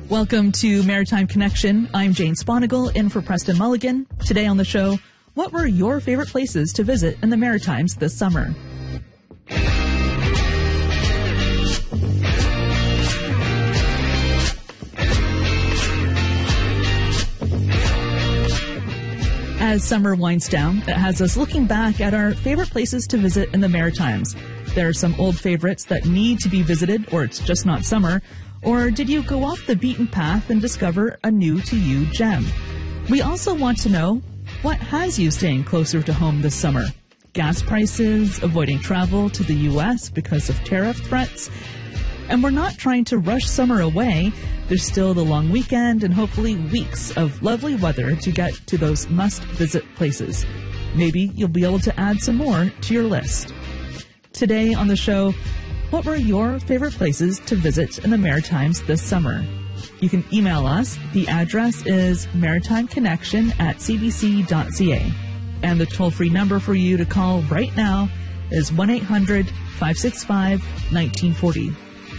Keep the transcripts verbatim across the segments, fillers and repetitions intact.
Welcome to Maritime Connection. I'm Jane Sponigal, in for Preston Mulligan. Today on the show, what were your favorite places to visit in the Maritimes this summer? As summer winds down, it has us looking back at our favorite places to visit in the Maritimes. There are some old favorites that need to be visited, or it's just not summer. Or did you go off the beaten path and discover a new-to-you gem? We also want to know, what has you staying closer to home this summer? Gas prices, avoiding travel to the U S because of tariff threats? And we're not trying to rush summer away. There's still the long weekend and hopefully weeks of lovely weather to get to those must-visit places. Maybe you'll be able to add some more to your list. Today on the show, what were your favorite places to visit in the Maritimes this summer? You can email us. The address is maritimeconnection at c b c dot c a. And the toll-free number for you to call right now is one eight hundred five six five one nine four zero.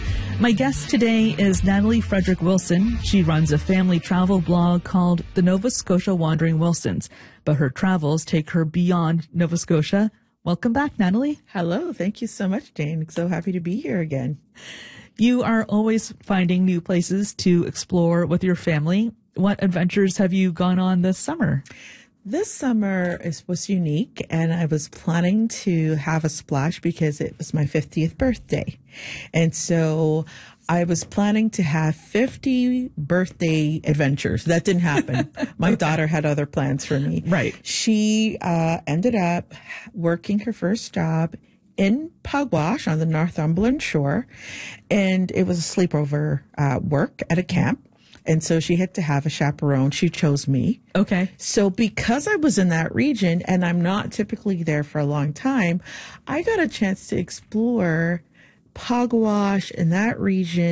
My guest today is Natalie Frederick Wilson. She runs a family travel blog called The Nova Scotia Wandering Wilsons, but her travels take her beyond Nova Scotia. Welcome back, Natalie. Hello. Thank you so much, Jane. So happy to be here again. You are always finding new places to explore with your family. What adventures have you gone on this summer? This summer is, was unique, and I was planning to have a splash because it was my fiftieth birthday. And so I was planning to have fifty birthday adventures. That didn't happen. My okay. daughter had other plans for me. Right. She uh, ended up working her first job in Pugwash on the Northumberland shore, and it was a sleepover uh, work at a camp. And so she had to have a chaperone. She chose me. Okay. So because I was in that region and I'm not typically there for a long time, I got a chance to explore Pugwash in that region